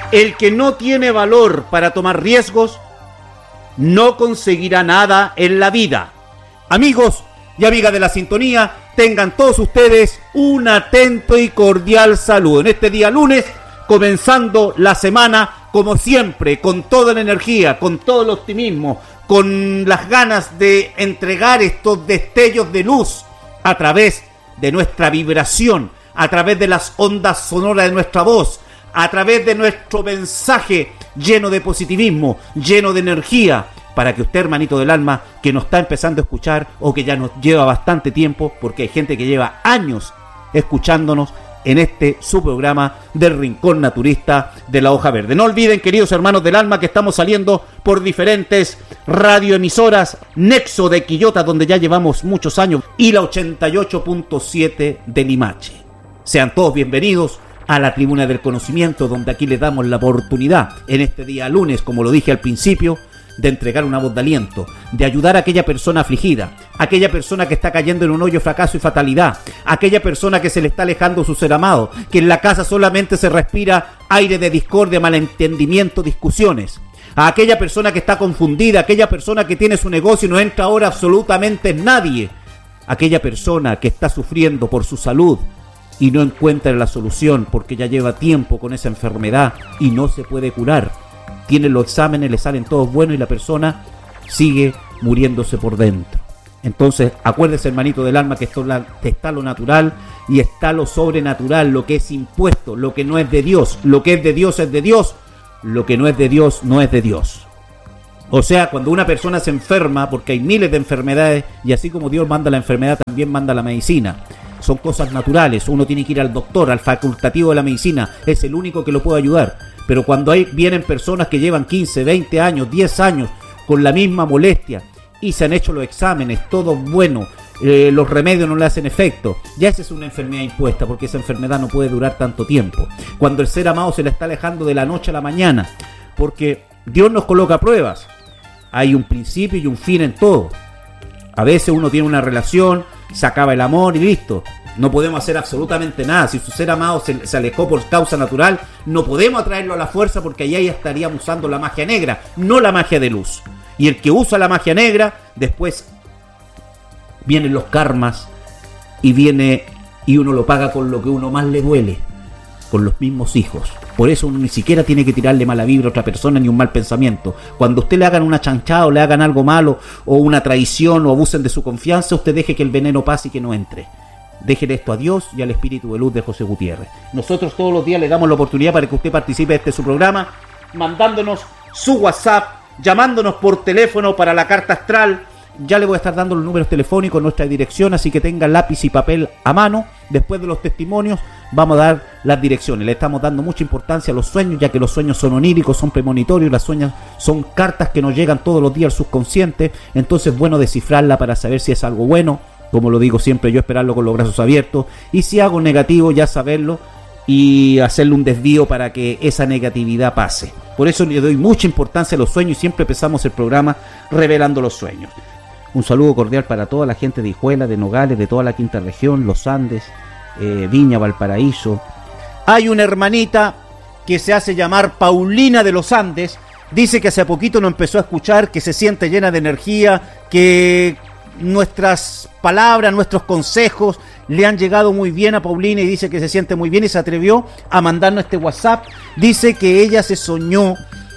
El que no tiene valor para tomar riesgos no conseguirá nada en la vida. Amigos y amigas de la sintonía, tengan todos ustedes un atento y cordial saludo. En este día lunes, comenzando la semana, como siempre, con toda la energía, con todo el optimismo, con las ganas de entregar estos destellos de luz a través de nuestra vibración, a través de las ondas sonoras de nuestra voz, a través de nuestro mensaje lleno de positivismo, lleno de energía, para que usted, hermanito del alma, que nos está empezando a escuchar o que ya nos lleva bastante tiempo, porque hay gente que lleva años escuchándonos en su programa del Rincón Naturista de la Hoja Verde. No olviden, queridos hermanos del alma, que estamos saliendo por diferentes radioemisoras, Nexo de Quillota, donde ya llevamos muchos años, y la 88.7 de Limache. Sean todos bienvenidos a la Tribuna del Conocimiento, donde aquí les damos la oportunidad, en este día lunes, como lo dije al principio, de entregar una voz de aliento, de ayudar a aquella persona afligida, aquella persona que está cayendo en un hoyo, fracaso y fatalidad, aquella persona que se le está alejando su ser amado, que en la casa solamente se respira aire de discordia, malentendimiento, discusiones, a aquella persona que está confundida, aquella persona que tiene su negocio y no entra ahora absolutamente nadie, aquella persona que está sufriendo por su salud y no encuentra la solución porque ya lleva tiempo con esa enfermedad y no se puede curar. Tiene los exámenes, le salen todos buenos y la persona sigue muriéndose por dentro. Entonces, acuérdese, hermanito del alma, que está lo natural y está lo sobrenatural, lo que es impuesto, lo que no es de Dios. Lo que es de Dios es de Dios, lo que no es de Dios no es de Dios. O sea, cuando una persona se enferma, porque hay miles de enfermedades, y así como Dios manda la enfermedad, también manda la medicina. Son cosas naturales, uno tiene que ir al doctor, al facultativo de la medicina, es el único que lo puede ayudar. Pero cuando vienen personas que llevan 15, 20 años, 10 años con la misma molestia y se han hecho los exámenes, todo bueno, los remedios no le hacen efecto, ya esa es una enfermedad impuesta, porque esa enfermedad no puede durar tanto tiempo. Cuando el ser amado se le está alejando de la noche a la mañana, porque Dios nos coloca pruebas, hay un principio y un fin en todo. A veces uno tiene una relación, se acaba el amor y listo. No podemos hacer absolutamente nada. Si su ser amado se alejó por causa natural, no podemos atraerlo a la fuerza, porque ahí estaríamos usando la magia negra, no la magia de luz. Y el que usa la magia negra, después vienen los karmas y uno lo paga con lo que uno más le duele, con los mismos hijos. Por eso uno ni siquiera tiene que tirarle mala vibra a otra persona ni un mal pensamiento. Cuando usted le hagan una chanchada o le hagan algo malo o una traición o abusen de su confianza, usted deje que el veneno pase y que no entre. Déjele esto a Dios y al Espíritu de Luz de José Gutiérrez. Nosotros todos los días le damos la oportunidad para que usted participe de su programa, mandándonos su WhatsApp, llamándonos por teléfono para la carta astral. Ya le voy a estar dando los números telefónicos, nuestra dirección, así que tenga lápiz y papel a mano. Después de los testimonios vamos a dar las direcciones. Le estamos dando mucha importancia a los sueños, ya que los sueños son oníricos, son premonitorios. Las sueños son cartas que nos llegan todos los días al subconsciente. Entonces es bueno descifrarla para saber si es algo bueno. Como lo digo siempre, yo esperarlo con los brazos abiertos. Y si hago negativo, ya saberlo y hacerle un desvío para que esa negatividad pase. Por eso le doy mucha importancia a los sueños y siempre empezamos el programa revelando los sueños. Un saludo cordial para toda la gente de Hijuela, de Nogales, de toda la quinta región, los Andes, Viña, Valparaíso. Hay una hermanita que se hace llamar Paulina de los Andes. Dice que hace poquito nos empezó a escuchar, que se siente llena de energía, que nuestras palabras, nuestros consejos le han llegado muy bien a Paulina y dice que se siente muy bien y se atrevió a mandarnos este WhatsApp. Dice que ella se soñó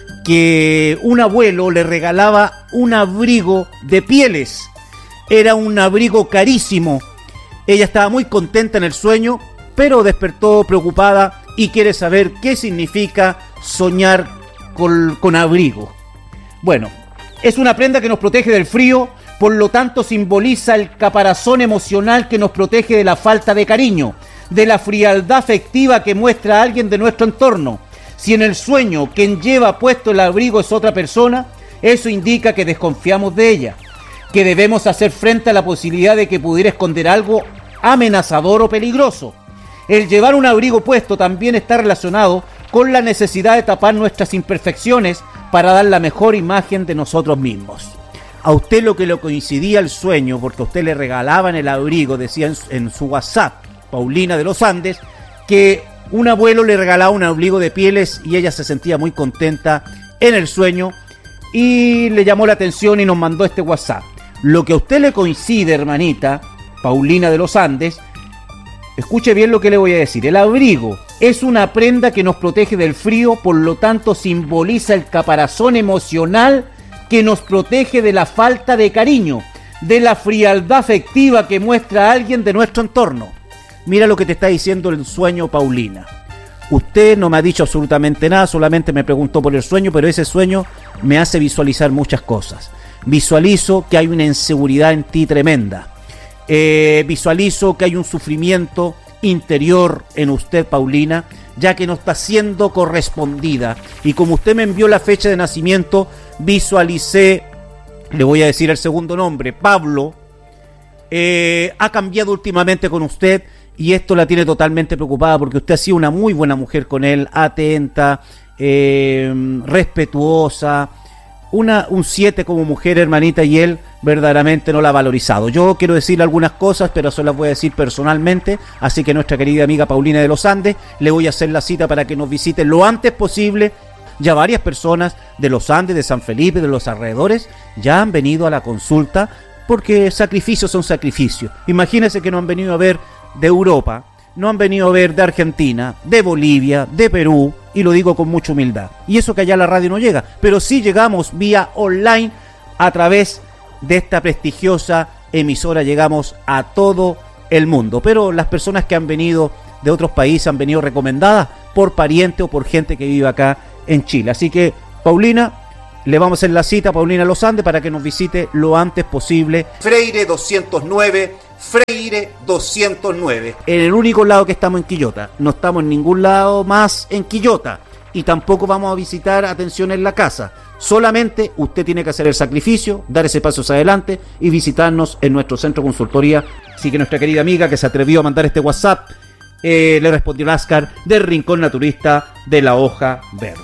que un abuelo le regalaba un abrigo de pieles. Era un abrigo carísimo. Ella estaba muy contenta en el sueño, pero despertó preocupada y quiere saber qué significa soñar con abrigo. Bueno, es una prenda que nos protege del frío, por lo tanto simboliza el caparazón emocional que nos protege de la falta de cariño, de la frialdad afectiva que muestra alguien de nuestro entorno. Si en el sueño quien lleva puesto el abrigo es otra persona, eso indica que desconfiamos de ella, que debemos hacer frente a la posibilidad de que pudiera esconder algo amenazador o peligroso. El llevar un abrigo puesto también está relacionado con la necesidad de tapar nuestras imperfecciones para dar la mejor imagen de nosotros mismos. A usted lo que le coincidía el sueño, porque a usted le regalaban el abrigo, decía en su WhatsApp, Paulina de los Andes, que un abuelo le regalaba un abrigo de pieles y ella se sentía muy contenta en el sueño y le llamó la atención y nos mandó este WhatsApp. Lo que a usted le coincide, hermanita Paulina de los Andes, escuche bien lo que le voy a decir. El abrigo es una prenda que nos protege del frío, por lo tanto simboliza el caparazón emocional que nos protege de la falta de cariño, de la frialdad afectiva que muestra alguien de nuestro entorno. Mira lo que te está diciendo el sueño, Paulina. Usted no me ha dicho absolutamente nada, solamente me preguntó por el sueño, pero ese sueño me hace visualizar muchas cosas. Visualizo que hay una inseguridad en ti tremenda. Visualizo que hay un sufrimiento interior en usted, Paulina, ya que no está siendo correspondida. Y como usted me envió la fecha de nacimiento, visualicé, le voy a decir el segundo nombre, Pablo, ha cambiado últimamente con usted y esto la tiene totalmente preocupada porque usted ha sido una muy buena mujer con él, atenta, respetuosa, un 7 como mujer, hermanita, y él verdaderamente no la ha valorizado. Yo quiero decirle algunas cosas, pero se las voy a decir personalmente, así que nuestra querida amiga Paulina de los Andes, le voy a hacer la cita para que nos visite lo antes posible. Ya varias personas de los Andes, de San Felipe, de los alrededores, ya han venido a la consulta, porque sacrificios son sacrificios. Imagínense que nos han venido a ver de Europa, no han venido a ver de Argentina, de Bolivia, de Perú, y lo digo con mucha humildad. Y eso que allá la radio no llega, pero sí llegamos vía online a través de esta prestigiosa emisora, llegamos a todo el mundo. Pero las personas que han venido de otros países han venido recomendadas por pariente o por gente que vive acá en Chile. Así que, Paulina, le vamos a hacer la cita a Paulina Los Andes para que nos visite lo antes posible. Freire 209, Freire 209. En el único lado que estamos en Quillota. No estamos en ningún lado más en Quillota. Y tampoco vamos a visitar atención en la casa. Solamente usted tiene que hacer el sacrificio, dar ese paso hacia adelante y visitarnos en nuestro centro de consultoría. Así que nuestra querida amiga que se atrevió a mandar este WhatsApp, le respondió Láscar del Rincón Naturista de la Hoja Verde.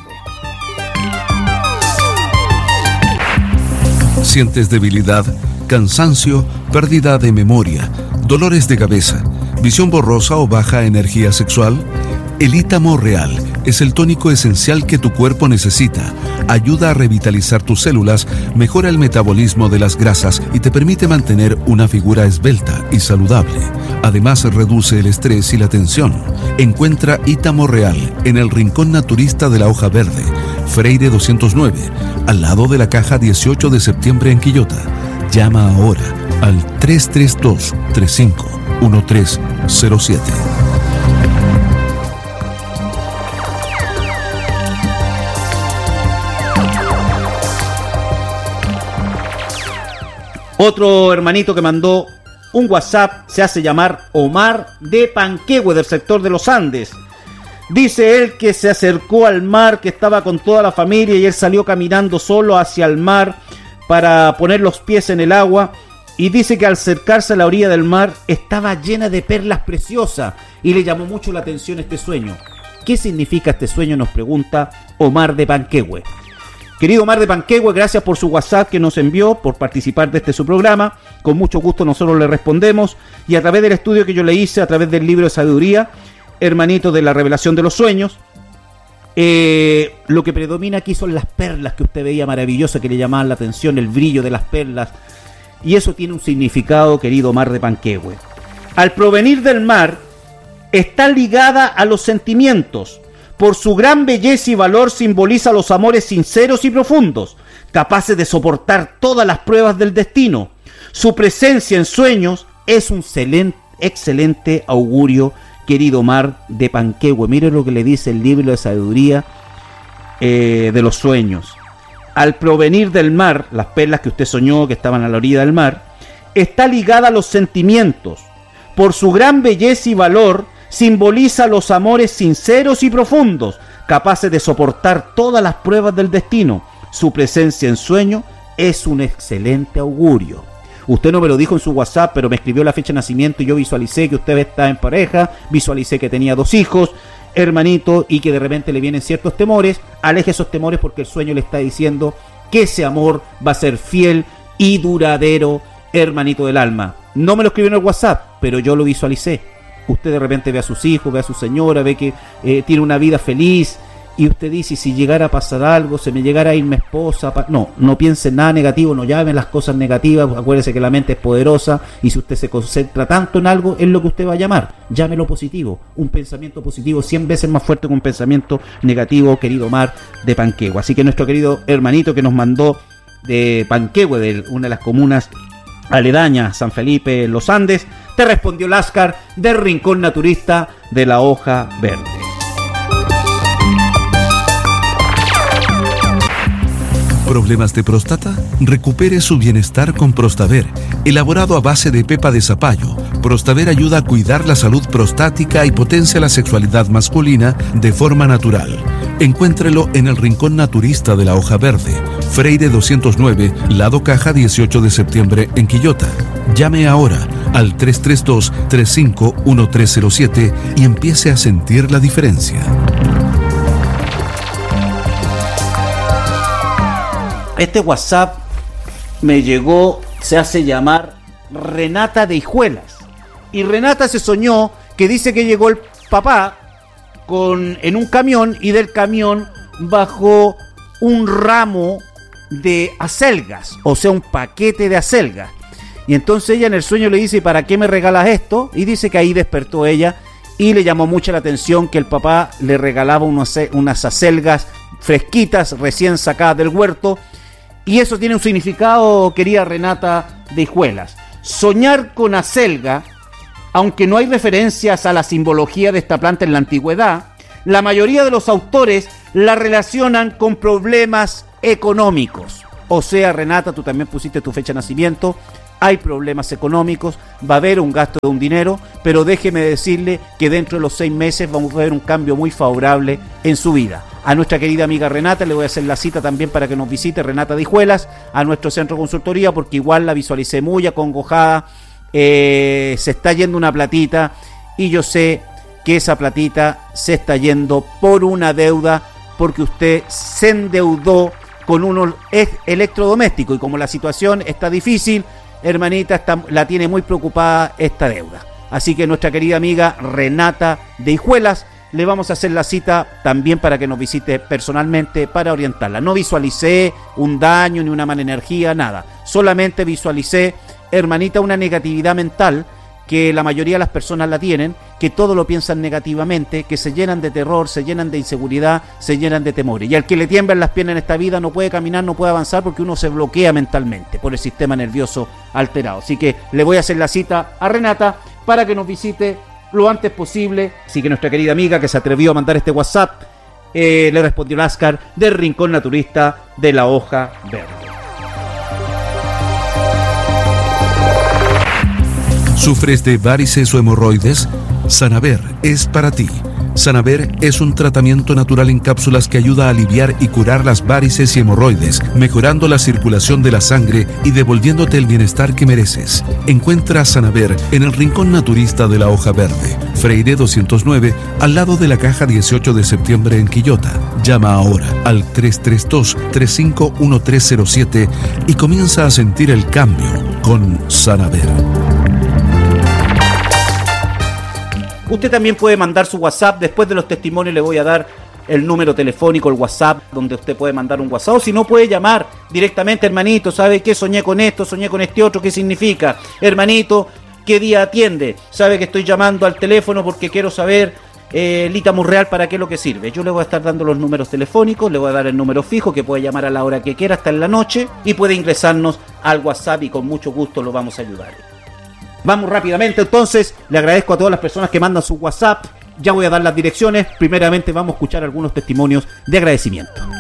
¿Sientes debilidad, cansancio, pérdida de memoria, dolores de cabeza, visión borrosa o baja energía sexual? El Ítamo Real es el tónico esencial que tu cuerpo necesita. Ayuda a revitalizar tus células, mejora el metabolismo de las grasas y te permite mantener una figura esbelta y saludable. Además, reduce el estrés y la tensión. Encuentra Ítamo Real en el Rincón Naturista de la Hoja Verde, Freire 209, al lado de la caja 18 de septiembre en Quillota. Llama ahora al 332-351307. Otro hermanito que mandó un WhatsApp se hace llamar Omar de Panquehue, del sector de los Andes. Dice él que se acercó al mar, que estaba con toda la familia y él salió caminando solo hacia el mar para poner los pies en el agua. Y dice que al acercarse a la orilla del mar estaba llena de perlas preciosas y le llamó mucho la atención este sueño. ¿Qué significa este sueño?, nos pregunta Omar de Panquehue. Querido Omar de Panquehue, gracias por su WhatsApp que nos envió, por participar de su programa. Con mucho gusto nosotros le respondemos. Y a través del estudio que yo le hice, a través del libro de sabiduría, hermanito, de la revelación de los sueños, lo que predomina aquí son las perlas que usted veía maravillosas, que le llamaban la atención, el brillo de las perlas. Y eso tiene un significado, querido Omar de Panquehue. Al provenir del mar, está ligada a los sentimientos. Por su gran belleza y valor simboliza los amores sinceros y profundos, capaces de soportar todas las pruebas del destino. Su presencia en sueños es un excelente augurio, querido Omar de Panquehue. Mire lo que le dice el libro de sabiduría de los sueños. Al provenir del mar, las perlas que usted soñó que estaban a la orilla del mar, está ligada a los sentimientos. Por su gran belleza y valor, simboliza los amores sinceros y profundos, capaces de soportar todas las pruebas del destino. Su presencia en sueño es un excelente augurio. Usted no me lo dijo en su WhatsApp, pero me escribió la fecha de nacimiento y yo visualicé que usted está en pareja, visualicé que tenía 2 hijos, hermanito, y que de repente le vienen ciertos temores. Aleje esos temores porque el sueño le está diciendo que ese amor va a ser fiel y duradero, hermanito del alma. No me lo escribió en el WhatsApp, pero yo lo visualicé. usted de repente ve a sus hijos, ve a su señora, ve que tiene una vida feliz, y usted dice, si llegara a pasar algo, se me llegara a ir mi esposa, no piense en nada negativo, no llame las cosas negativas, acuérdese que la mente es poderosa, y si usted se concentra tanto en algo, es lo que usted va a llamar, llame lo positivo, un pensamiento positivo 100 veces más fuerte que un pensamiento negativo, querido Omar de Panquehue. Así que nuestro querido hermanito que nos mandó de Panquehue, de una de las comunas aledañas, San Felipe, Los Andes, te respondió Láscar del Rincón Naturista de la Hoja Verde. ¿Problemas de próstata? Recupere su bienestar con Prostaver, elaborado a base de pepa de zapallo. Prostaver ayuda a cuidar la salud prostática y potencia la sexualidad masculina de forma natural. Encuéntrelo en el Rincón Naturista de la Hoja Verde, Freire 209, Lado Caja 18 de septiembre en Quillota. Llame ahora al 332-351307 y empiece a sentir la diferencia. Este WhatsApp me llegó, se hace llamar Renata de Hijuelas. Y Renata se soñó que dice que llegó el papá en un camión y del camión bajó un ramo de acelgas, o sea, un paquete de acelgas. Y entonces ella en el sueño le dice, ¿para qué me regalas esto? Y dice que ahí despertó ella y le llamó mucho la atención que el papá le regalaba unas acelgas fresquitas, recién sacadas del huerto. Y eso tiene un significado, querida Renata de Hijuelas. Soñar con acelga, aunque no hay referencias a la simbología de esta planta en la antigüedad, la mayoría de los autores la relacionan con problemas económicos. O sea, Renata, tú también pusiste tu fecha de nacimiento, hay problemas económicos, va a haber un gasto de un dinero, pero déjeme decirle que dentro de los 6 meses vamos a ver un cambio muy favorable en su vida. A nuestra querida amiga Renata le voy a hacer la cita también para que nos visite, Renata de Hijuelas, a nuestro centro de consultoría, porque igual la visualicé muy acongojada, se está yendo una platita y yo sé que esa platita se está yendo por una deuda, porque usted se endeudó con unos electrodomésticos y como la situación está difícil, hermanita, la tiene muy preocupada esta deuda. Así que nuestra querida amiga Renata de Hijuelas, le vamos a hacer la cita también para que nos visite personalmente para orientarla. No visualicé un daño ni una mala energía, nada. Solamente visualicé, hermanita, una negatividad mental que la mayoría de las personas la tienen, que todo lo piensan negativamente, que se llenan de terror, se llenan de inseguridad, se llenan de temores. Y al que le tiemblan las piernas en esta vida no puede caminar, no puede avanzar porque uno se bloquea mentalmente por el sistema nervioso alterado. Así que le voy a hacer la cita a Renata para que nos visite lo antes posible. Así que nuestra querida amiga que se atrevió a mandar este WhatsApp, le respondió Láscar del Rincón Naturista de la Hoja Verde. ¿Sufres de varices o hemorroides? Sanaver es para ti. Sanaver es un tratamiento natural en cápsulas que ayuda a aliviar y curar las varices y hemorroides, mejorando la circulación de la sangre y devolviéndote el bienestar que mereces. Encuentra Sanaver en el Rincón Naturista de la Hoja Verde, Freire 209, al lado de la Caja 18 de septiembre en Quillota. Llama ahora al 332-351307 y comienza a sentir el cambio con Sanaver. Usted también puede mandar su WhatsApp. Después de los testimonios le voy a dar el número telefónico, el WhatsApp, donde usted puede mandar un WhatsApp. O si no, puede llamar directamente, hermanito, ¿sabe qué? Soñé con esto, soñé con este otro, ¿qué significa? Hermanito, ¿qué día atiende? ¿Sabe que estoy llamando al teléfono porque quiero saber el Ítamo Real para qué es lo que sirve? Yo le voy a estar dando los números telefónicos, le voy a dar el número fijo que puede llamar a la hora que quiera, hasta en la noche, y puede ingresarnos al WhatsApp y con mucho gusto lo vamos a ayudar. Vamos rápidamente entonces, le agradezco a todas las personas que mandan su WhatsApp, ya voy a dar las direcciones, primeramente vamos a escuchar algunos testimonios de agradecimiento.